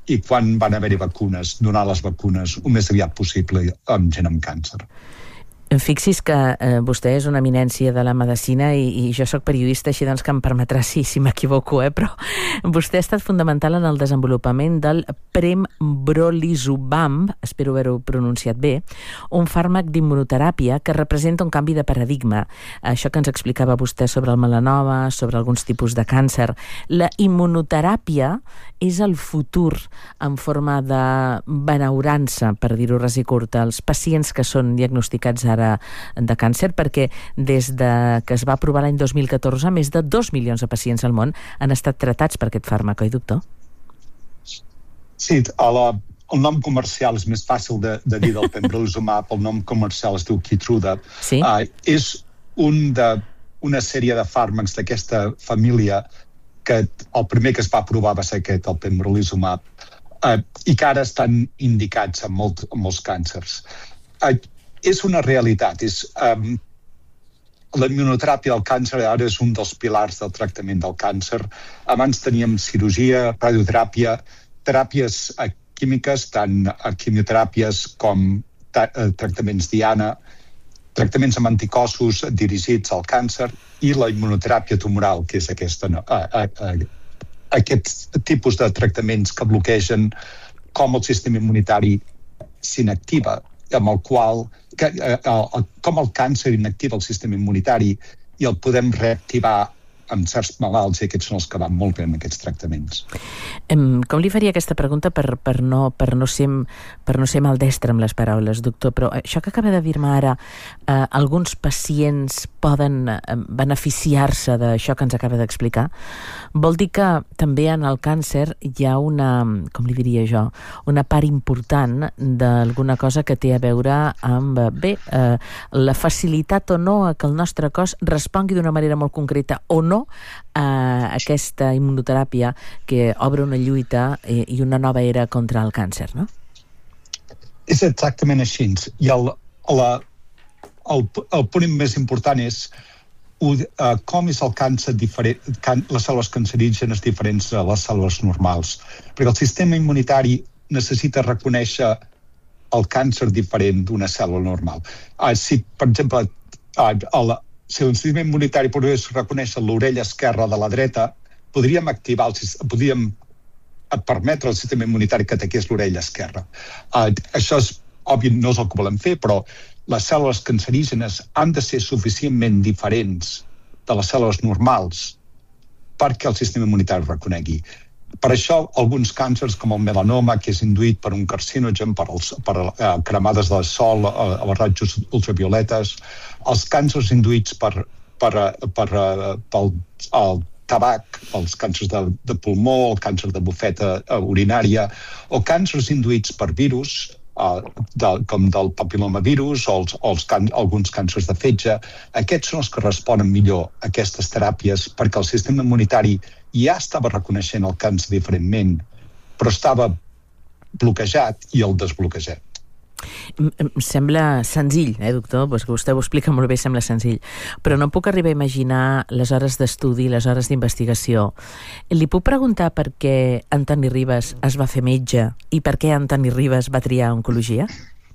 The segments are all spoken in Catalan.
i quan van haver-hi vacunes, donar les vacunes el més aviat possible amb gent amb càncer. Fixi's que vostè és una eminència de la medicina i jo sóc periodista, així doncs que em permetrà si m'equivoco, però vostè ha estat fundamental en el desenvolupament del Pembrolizumab, espero haver-ho pronunciat bé, un fàrmac d'immunoteràpia que representa un canvi de paradigma. Això que ens explicava vostè sobre el melanoma, sobre alguns tipus de càncer. La immunoteràpia és el futur en forma de benaurança, per dir-ho ras i curt, als pacients que són diagnosticats ara de càncer, perquè des de que es va aprovar l'any 2014, més de 2 milions de pacients al món han estat tratats per aquest fàrmac, oi, doctor? Sí, el nom comercial és més fàcil de dir del Pembrolizumab, el nom comercial es diu Keytruda. Sí? És una sèrie de fàrmacs d'aquesta família que el primer que es va aprovar va ser aquest, el Pembrolizumab, i que ara estan indicats en molts càncers. És una realitat. La immunoteràpia del càncer ara és un dels pilars del tractament del càncer. Abans teníem cirurgia, radioteràpia, teràpies químiques, tant quimioteràpies com tractaments diana, tractaments amb anticossos dirigits al càncer i la immunoteràpia tumoral, que és aquest tipus de tractaments que bloquegen com el sistema immunitari s'inactiva, amb el qual com el càncer inactiva el sistema immunitari i el podem reactivar amb certs malalts, i aquests són els que van molt bé amb aquests tractaments. Com li faria aquesta pregunta per no ser maldestre amb les paraules, doctor, però això que acaba de dir-me ara, alguns pacients poden beneficiar-se d'això que ens acaba d'explicar? Vol dir que també en el càncer hi ha una part important d'alguna cosa que té a veure amb, la facilitat o no a que el nostre cos respongui d'una manera molt concreta o no a aquesta immunoteràpia que obre una lluita i una nova era contra el càncer, no? És exactament així. I el punt més important és com és el càncer diferent, les cèl·lules cancerígenes diferents de les cèl·lules normals. Perquè el sistema immunitari necessita reconèixer el càncer diferent d'una cèl·lula normal. Si, per exemple, si el sistema immunitari pogués reconèixer l'orella esquerra de la dreta, podríem permetre al sistema immunitari que ataqués l'orella esquerra. Això és òbvi, no és el que volem fer, però les cèl·lules cancerígenes han de ser suficientment diferents de les cèl·lules normals perquè el sistema immunitari reconegui. Per això, alguns càncers, com el melanoma, que és induït per un carcinogen, per cremades del sol, els rajos ultravioletes, els càncers induïts pel tabac, els càncers de pulmó, el càncer de bufeta urinària, o càncers induïts per virus, com del papilomavirus o alguns càncers de fetge. Aquests són els que responen millor a aquestes teràpies perquè el sistema immunitari ja estava reconeixent el càncer diferentment, però estava bloquejat i el desbloquejat. Sembla senzill, doctor? Pues que vostè ho explica molt bé, sembla senzill. Però no puc arribar a imaginar les hores d'estudi, les hores d'investigació. Li puc preguntar per què Antoni Ribas es va fer metge i per què Antoni Ribas va triar oncologia?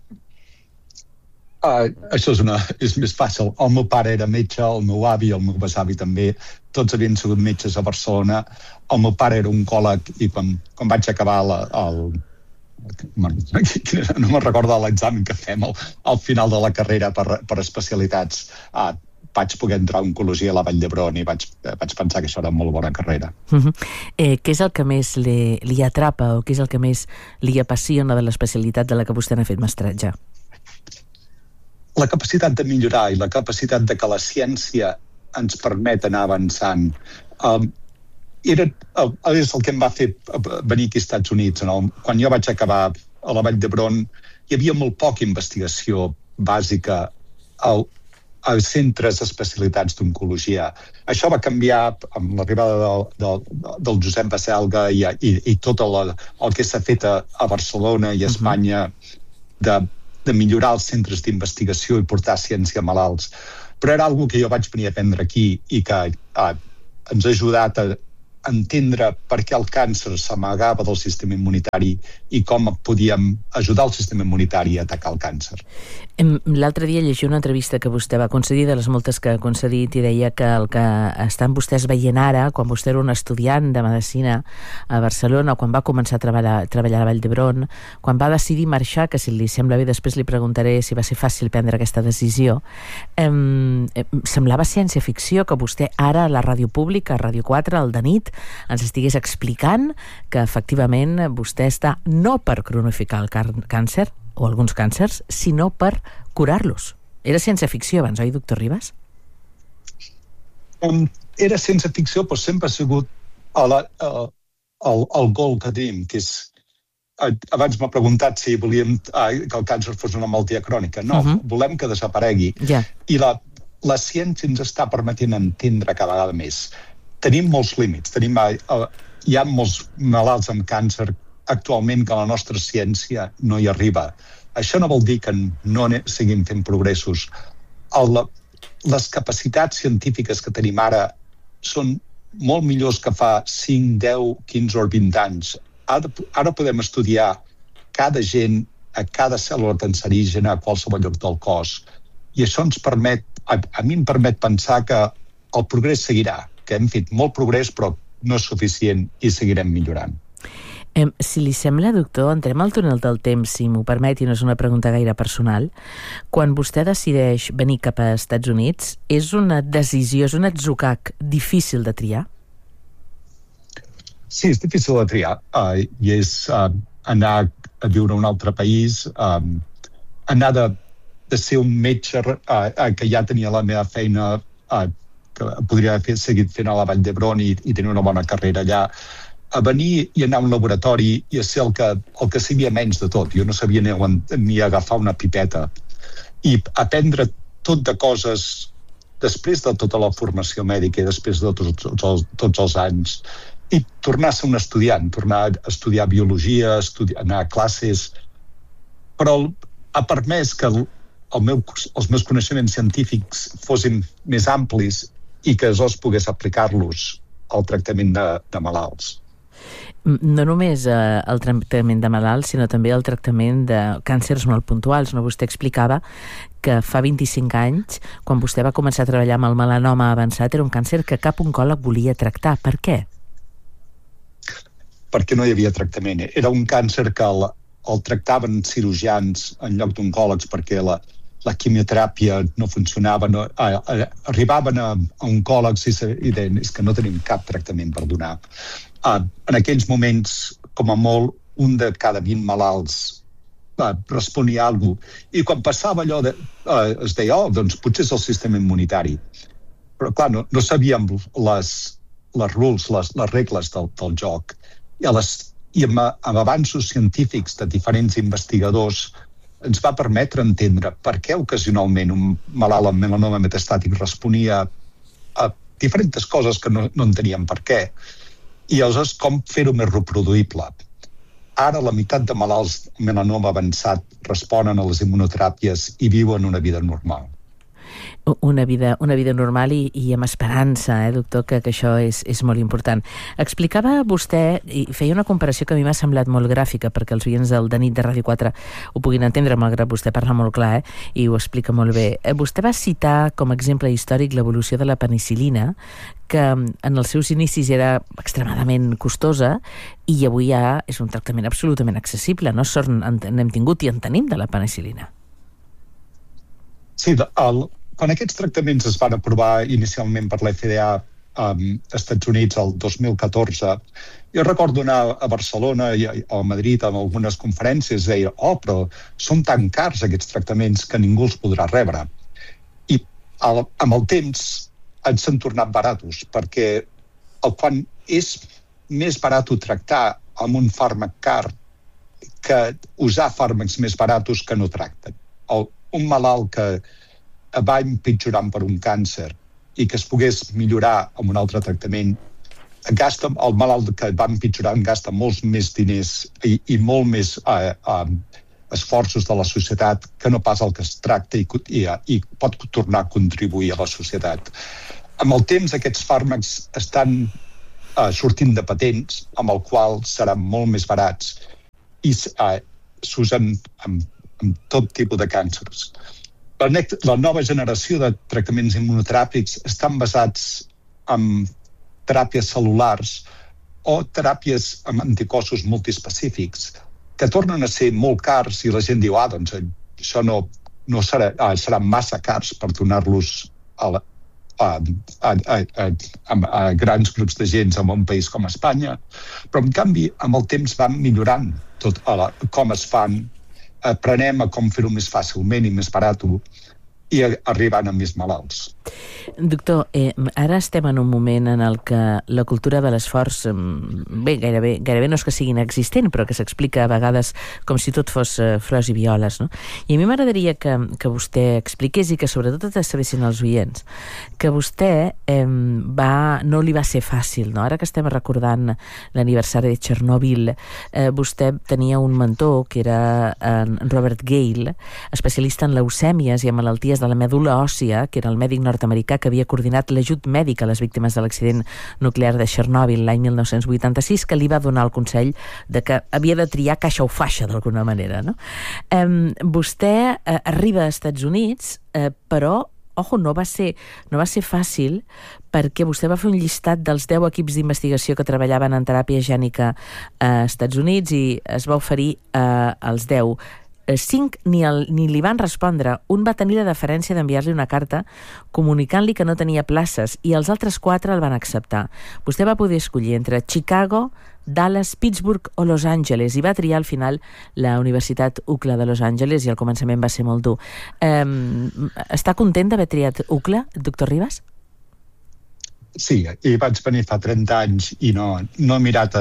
Això és més fàcil. El meu pare era metge, el meu avi, el meu besavi també, tots havien sigut metges a Barcelona. El meu pare era oncòleg i quan vaig acabar no me'n recordo l'examen que fem al final de la carrera per especialitats, vaig poder entrar a oncologia a la Vall d'Hebron i vaig pensar que això era una molt bona carrera. Què és el que més li atrapa o què és el que més li apassiona de l'especialitat de la que vostè n'ha fet mestratge? La capacitat de millorar i la capacitat de que la ciència ens permet anar avançant. És el que em va fer venir aquí als Estats Units. Quan jo vaig acabar a la Vall d'Hebron, hi havia molt poca investigació bàsica als centres especialitats d'oncologia. Això va canviar amb l'arribada del Josep Baselga i tot el que s'ha fet a Barcelona i a Espanya de millorar els centres d'investigació i portar ciència a malalts. Però era una cosa que jo vaig venir a aprendre aquí i que ens ha ajudat entendre per què el càncer s'amagava del sistema immunitari i com podíem ajudar el sistema immunitari a atacar el càncer. L'altre dia llegia una entrevista que vostè va concedir, de les moltes que ha concedit, i deia que el que estan vostès veient ara, quan vostè era un estudiant de medicina a Barcelona, quan va començar a treballar a Vall d'Hebron, quan va decidir marxar, que si li sembla bé després li preguntaré si va ser fàcil prendre aquesta decisió, semblava ciència-ficció que vostè ara a la ràdio pública, a Ràdio 4, al de nit, ens estigués explicant que efectivament vostè està no per cronificar el càncer o alguns càncers, sinó per curar-los. Era ciència-ficció abans, oi, doctor Ribas? Era ciència-ficció, però sempre ha sigut el gol que tenim, que és... Abans m'ha preguntat si volíem que el càncer fos una malaltia crònica. No, volem que desaparegui. I la ciència ens està permetent entendre cada vegada més. Tenim molts límits. Hi ha molts malalts amb càncer actualment que la nostra ciència no hi arriba. Això no vol dir que no seguim fent progressos. Les capacitats científiques que tenim ara són molt millors que fa 5, 10, 15 o 20 anys. Ara podem estudiar cada gent, a cada cèl·lula cancerígena, a qualsevol lloc del cos. I això ens permet, a mi em permet pensar que el progrés seguirà, que hem fet molt progrés, però no és suficient i seguirem millorant. Si li sembla, doctor, entrem al túnel del temps, si m'ho permet, i no és una pregunta gaire personal. Quan vostè decideix venir cap a Estats Units, és una decisió, és un atzucac difícil de triar? Sí, és difícil de triar. I és anar a viure a un altre país, anar de ser un metge que ja tenia la meva feina, que podria haver seguit fent a la Vall d'Hebron i tenir una bona carrera allà, a venir i anar a un laboratori i a ser el que sabia menys de tot. Jo no sabia ni agafar una pipeta. I aprendre tot de coses després de tota la formació mèdica i després de tots els anys. I tornar a ser un estudiant, tornar a estudiar biologia, anar a classes. Però ha permès que els meus coneixements científics fossin més amplis i que aleshores pogués aplicar-los al tractament de malalts. No només el tractament de malalts, sinó també el tractament de càncers molt puntuals. Vostè explicava que fa 25 anys, quan vostè va començar a treballar amb el melanoma avançat, era un càncer que cap oncòleg volia tractar. Per què? Perquè no hi havia tractament. Era un càncer que el tractaven cirurgians en lloc d'oncòlegs perquè la quimioteràpia no funcionava. Arribaven a oncòlegs i deien que no tenim cap tractament per donar. En aquells moments, com a molt, un de cada 20 malalts responia a alguna cosa. I quan passava allò, es deia, doncs potser és el sistema immunitari. Però clar, no sabíem les rules, les regles del joc. I amb avanços científics de diferents investigadors ens va permetre entendre per què ocasionalment un malalt amb melanoma metastàtic responia a diferents coses que no enteníem per què. I aleshores com fer-ho més reproduïble. Ara la meitat de malalts amb melanoma avançat responen a les immunoteràpies i viuen una vida normal. Una vida normal i amb esperança, doctor, que això és molt important. Explicava vostè, i feia una comparació que a mi m'ha semblat molt gràfica, perquè els oients del de nit de Ràdio 4 ho puguin entendre, malgrat vostè parla molt clar, i ho explica molt bé. Vostè va citar com a exemple històric l'evolució de la penicil·lina, que en els seus inicis era extremadament costosa i avui ja és un tractament absolutament accessible. No sort n'hem tingut i en tenim de la penicil·lina. Sí, quan aquests tractaments es van aprovar inicialment per la FDA als Estats Units el 2014, jo recordo anar a Barcelona o a Madrid en algunes conferències i deia, però són tan cars aquests tractaments que ningú els podrà rebre. I amb el temps s'han tornat baratos, perquè quan és més barat tractar amb un fàrmac car que usar fàrmacs més baratos que no tracten. Un malalt que va empitjorant per un càncer i que es pogués millorar amb un altre tractament, el malalt que va empitjorant gasta molts més diners i molt més esforços de la societat que no pas el que es tracta i pot tornar a contribuir a la societat. Amb el temps aquests fàrmacs estan sortint de patents, amb el qual seran molt més barats i s'usen amb tot tipus de càncers. La nova generació de tractaments immunoteràpics estan basats en teràpies cel·lulars o teràpies amb anticossos multiespecífics, que tornen a ser molt cars i la gent diu, doncs això no seran massa cars per donar-los a grans grups de gent en un país com Espanya, però en canvi amb el temps van millorant tot com es fan, aprenem a com fer-ho més fàcilment i més barat i arribant a més malalts. Doctor, ara estem en un moment en el que la cultura de l'esforç, gairebé no és que sigui inexistent, però que s'explica a vegades com si tot fos flors i violes, no? I a mi m'agradaria que vostè expliqués i que sobretot sabessin els oients que vostè no li va ser fàcil, no? Ara que estem recordant l'aniversari de Chernobyl, vostè tenia un mentor que era Robert Gale, especialista en leucèmies i en malalties de la medul·la òssia, que era el mèdic nord-americà que havia coordinat l'ajut mèdic a les víctimes de l'accident nuclear de Chernobyl l'any 1986, que li va donar el consell de que havia de triar caixa o faixa d'alguna manera, no? Vostè arriba als Estats Units, però no va ser fàcil, perquè vostè va fer un llistat dels 10 equips d'investigació que treballaven en teràpia gènica als Estats Units i es va oferir als 10. 5 ni li van respondre. Un va tenir la deferència d'enviar-li una carta comunicant-li que no tenia places i els altres 4 el van acceptar. Vostè va poder escollir entre Chicago, Dallas, Pittsburgh o Los Angeles i va triar al final la Universitat UCLA de Los Angeles i al començament va ser molt dur. Està content d'haver triat UCLA, doctor Ribas? Sí, i vaig venir fa 30 anys i no he mirat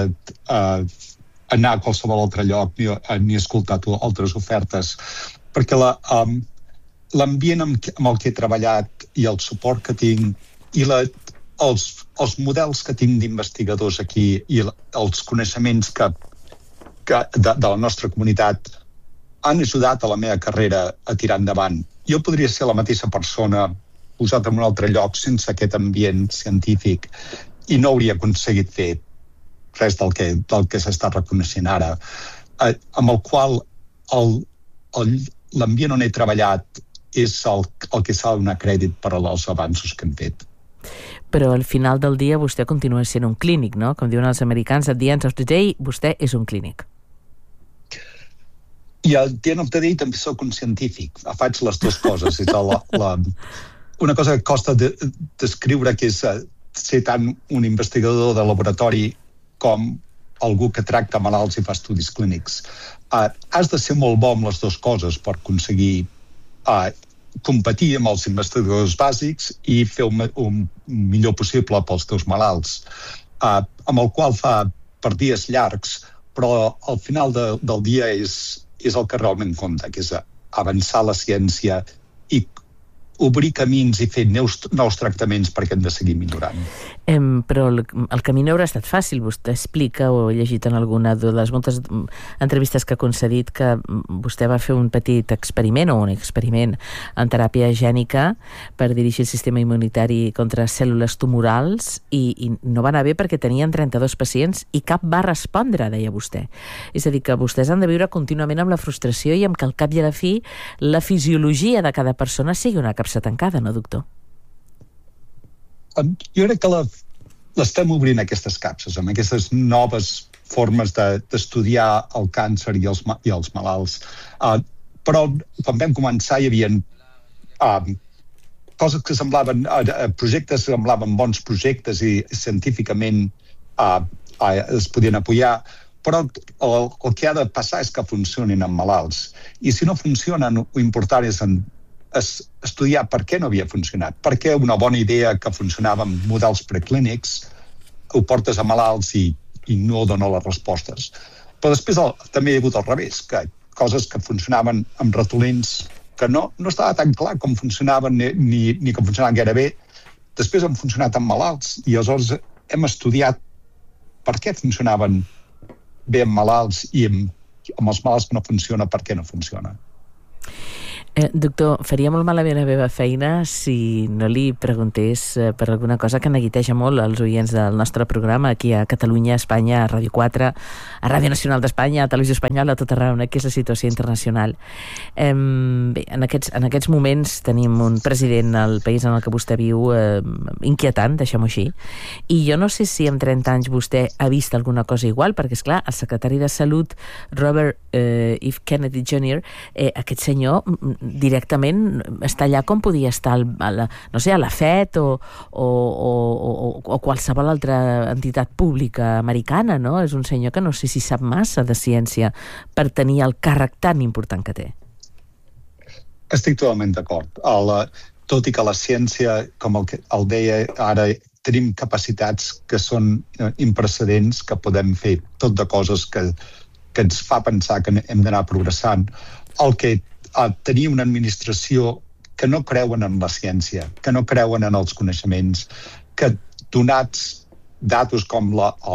anar a qualsevol altre lloc ni escoltat altres ofertes, perquè l'ambient amb el que he treballat i el suport que tinc i els models que tinc d'investigadors aquí i els coneixements de la nostra comunitat han ajudat a la meva carrera a tirar endavant. Jo podria ser la mateixa persona posat en un altre lloc sense aquest ambient científic i no hauria aconseguit fer res del que s'està reconeixent ara, amb el qual l'ambient on he treballat és el que s'ha de donar crèdit per als avanços que hem fet. Però al final del dia vostè continua sent un clínic, no? Com diuen els americans, at the end of the day, vostè és un clínic. I al the end of the day també soc un científic. Faig les dues coses. Una cosa que costa descriure que és ser tant un investigador de laboratori com algú que tracta malalts i fa estudis clínics. Has de ser molt bo amb les dues coses per aconseguir competir amb els investigadors bàsics i fer un millor possible pels teus malalts, amb el qual fa per dies llargs, però al final del dia és el que realment compta, que és avançar la ciència i obrir camins i fer nous tractaments perquè hem de seguir millorant. Però el camí no haurà estat fàcil. Vostè explica, o he llegit en alguna de les moltes entrevistes que ha concedit, que vostè va fer un petit experiment, o un experiment en teràpia gènica per dirigir el sistema immunitari contra cèl·lules tumorals i no va anar bé perquè tenien 32 pacients i cap va respondre, deia vostè. És a dir, que vostès han de viure contínuament amb la frustració i amb que al cap i a la fi la fisiologia de cada persona sigui una capsa tancada, no, doctor? Jo crec que l'estem obrint aquestes capses, amb aquestes noves formes d'estudiar el càncer i els malalts. Però quan vam començar hi havia coses que semblaven, projectes que semblaven bons projectes i científicament es podien apoyar, però el que ha de passar és que funcionin amb malalts. I si no funcionen, ho important és estudiar per què no havia funcionat, per què una bona idea que funcionava amb models preclínics ho portes a malalts i no dona les respostes. Però després també hi ha hagut al revés, que coses que funcionaven amb ratolins que no estava tan clar com funcionaven ni com funcionaven gaire bé, després han funcionat amb malalts i aleshores hem estudiat per què funcionaven bé amb malalts i amb els malalts que no funciona, per què no funciona. Doctor, faria molt malament la meva feina si no li preguntés per alguna cosa que neguiteja molt als oients del nostre programa aquí a Catalunya, a Espanya, a Ràdio 4, a Ràdio Nacional d'Espanya, a Televisió Espanyola, a tot arreu, que és la situació internacional. Bé, en aquests moments tenim un president al país en el que vostè viu inquietant, deixem-ho així, i jo no sé si en 30 anys vostè ha vist alguna cosa igual, perquè, esclar, el secretari de Salut, Robert F. Kennedy Jr., aquest senyor directament està allà com podia estar a la FED o qualsevol altra entitat pública americana, no? És un senyor que no sé si sap massa de ciència per tenir el càrrec tan important que té. Estic totalment d'acord. Tot i que la ciència, com el deia ara, tenim capacitats que són imprecedents, que podem fer tot de coses que ens fa pensar que hem d'anar progressant. El que tenir una administració que no creuen en la ciència, que no creuen en els coneixements, que donats datos com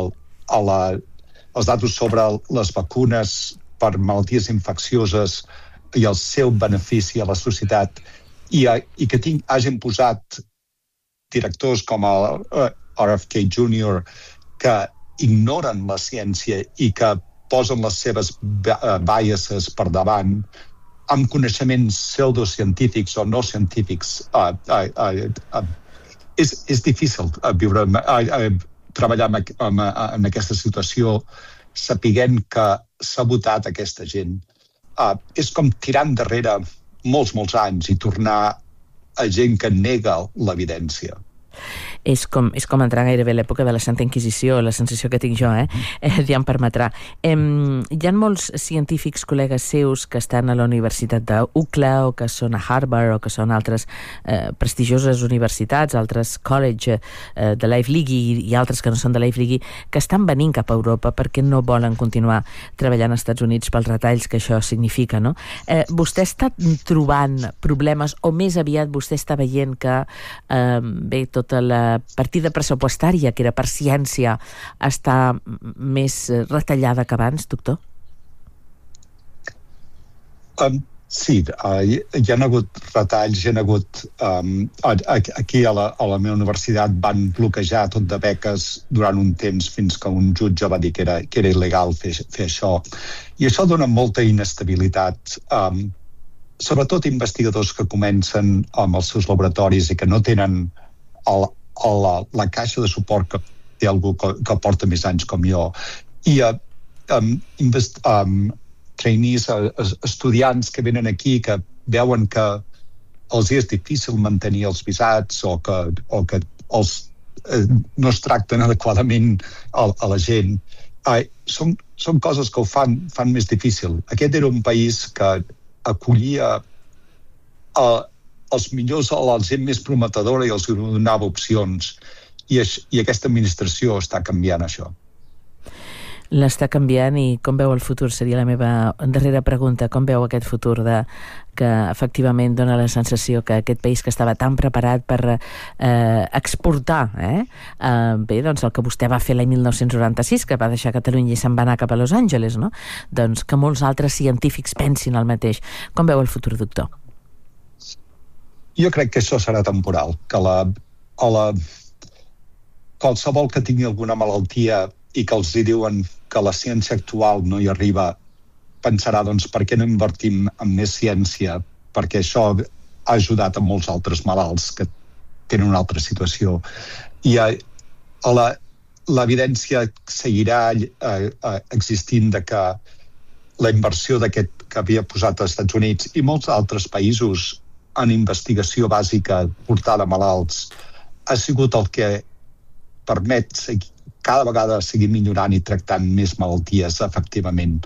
els datos sobre les vacunes per malalties infeccioses i el seu benefici a la societat i que hagin posat directors com el RFK Jr. que ignoren la ciència i que posen les seves biases per davant amb coneixements pseudocientífics o no científics. És difícil treballar en aquesta situació sapiguent que s'ha votat aquesta gent. És com tirar endarrere molts anys i tornar a gent que nega l'evidència. És com entrar gairebé a l'època de la Santa Inquisició, la sensació que tinc jo, ja em permetrà. Hi ha molts científics, col·legues seus, que estan a la Universitat d'UCLA o que són a Harvard o que són altres prestigioses universitats, altres college de l'Ivy League i altres que no són de l'Ivy League, que estan venint cap a Europa perquè no volen continuar treballant als Estats Units pels retalls que això significa, no? Vostè està trobant problemes o més aviat vostè està veient que bé, tota la partida pressupostària que era per ciència està més retallada que abans, doctor? Sí, hi ha hagut retalls, hi ha hagut... Aquí a la meva universitat van bloquejar tot de beques durant un temps fins que un jutge va dir que era il·legal fer això. I això dona molta inestabilitat, sobretot investigadors que comencen amb els seus laboratoris i que no tenen la caixa de suport que té algú que porta més anys com jo. I trainees, estudiants que venen aquí que veuen que els és difícil mantenir els visats o que no es tracten adequadament a la gent. Són coses que ho fan més difícil. Aquest era un país que acollia els millors, la gent més prometedora i els donava opcions. I aquesta administració està canviant això. L'està canviant i com veu el futur? Seria la meva darrera pregunta. Com veu aquest futur que efectivament dona la sensació que aquest país que estava tan preparat per exportar bé, doncs el que vostè va fer l'any 1996, que va deixar Catalunya i se'n va anar cap a Los Angeles, no? Doncs que molts altres científics pensin el mateix. Com veu el futur, doctor? Jo crec que això serà temporal, que qualsevol que tingui alguna malaltia i que els diuen que la ciència actual no hi arriba, pensarà, doncs, per què no invertim en més ciència? Perquè això ha ajudat a molts altres malalts que tenen una altra situació. I l'evidència seguirà existint de que la inversió que havia posat als Estats Units i molts altres països en investigació bàsica portada a malalts ha sigut el que permet cada vegada seguir millorant i tractant més malalties efectivament.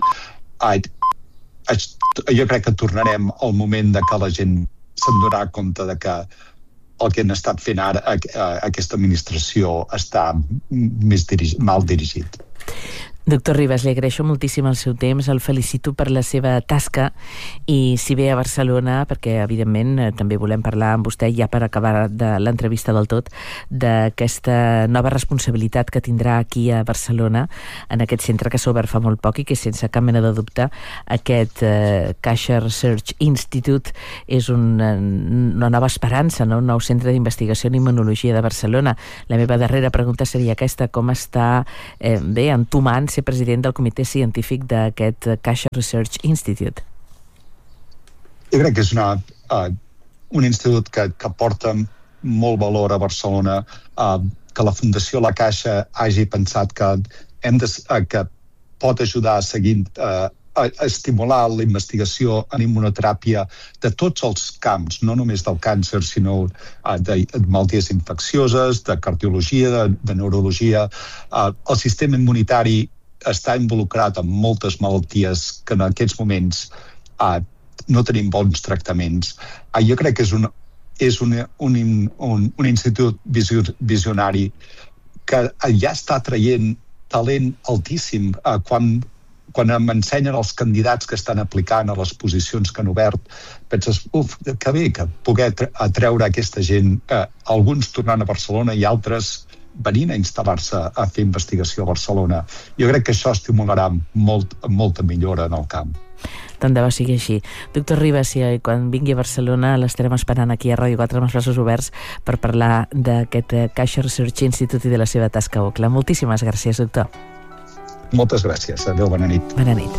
Jo crec que tornarem al moment de que la gent se'n donarà compte de que el que han estat fent ara aquesta administració està mal dirigit. Doctor Ribas, li agraeixo moltíssim el seu temps, el felicito per la seva tasca i si ve a Barcelona, perquè evidentment també volem parlar amb vostè ja per acabar de l'entrevista del tot, d'aquesta nova responsabilitat que tindrà aquí a Barcelona, en aquest centre que s'ha obert fa molt poc i que sense cap mena de dubte aquest Caixa Research Institute és una nova esperança, no? Un nou centre d'investigació en immunologia de Barcelona. La meva darrera pregunta seria aquesta: com està entomant ser president del comitè científic d'aquest Caixa Research Institute? Jo crec que és un institut que porta molt valor a Barcelona, que la Fundació La Caixa hagi pensat que pot ajudar a seguir a estimular la investigació en immunoteràpia de tots els camps, no només del càncer, sinó de malalties infeccioses, de cardiologia, de neurologia. El sistema immunitari està involucrat en moltes malalties que en aquests moments no tenim bons tractaments. Jo crec que és un institut visionari que ja està traient talent altíssim. Quan m'ensenyen els candidats que estan aplicant a les posicions que han obert, penses, que bé que poder atreure aquesta gent, alguns tornant a Barcelona i altres venint a instal·lar-se a fer investigació a Barcelona. Jo crec que això estimularà molta millora en el camp. Tant de bo sigui així. Doctor Ribas, quan vingui a Barcelona l'estarem esperant aquí a Ràdio 4 amb els braços oberts per parlar d'aquest Caixa Research Institute i de la seva tasca a Ocla. Moltíssimes gràcies, doctor. Moltes gràcies. Adéu, bona nit. Bona nit.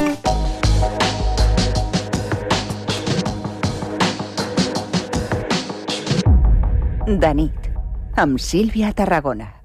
De nit, amb Sílvia Tarragona.